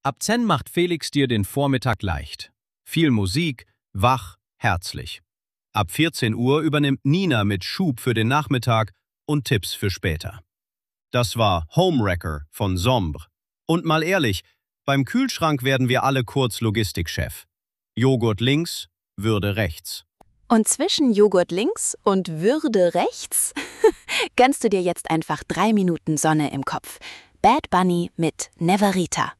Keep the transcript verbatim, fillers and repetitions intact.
Ab zehn macht Felix dir den Vormittag leicht. Viel Musik, wach, herzlich. Ab vierzehn Uhr übernimmt Nina mit Schub für den Nachmittag und Tipps für später. Das war Homewrecker von Sombre. Und mal ehrlich, beim Kühlschrank werden wir alle kurz Logistikchef. Joghurt links, Würde rechts. Und zwischen Joghurt links und Würde rechts gönnst du dir jetzt einfach drei Minuten Sonne im Kopf. Bad Bunny mit Neverita.